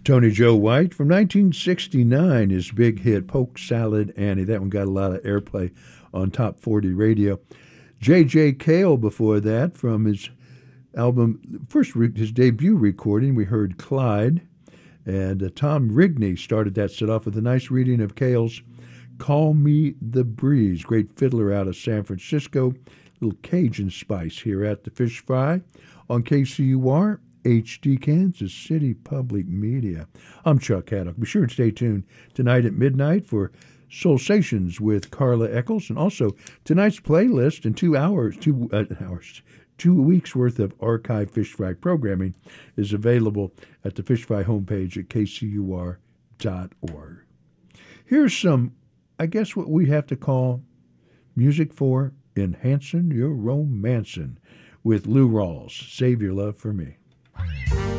Tony Joe White from 1969, his big hit, Polk Salad Annie. That one got a lot of airplay on Top 40 radio. J.J. Cale before that from his album, his debut recording, we heard Clyde. And Tom Rigney started that set off with a nice reading of Cale's Call Me the Breeze. Great fiddler out of San Francisco. Little Cajun spice here at the Fish Fry on KCUR. HD Kansas City Public Media. I'm Chuck Haddock. Be sure to stay tuned tonight at midnight for Soulsations with Carla Eccles, and also tonight's playlist and 2 weeks worth of archive Fish Fry programming is available at the Fish Fry homepage at kcur.org. Here's some, I guess, what we have to call music for enhancing your romancing with Lou Rawls. Save Your Love for Me.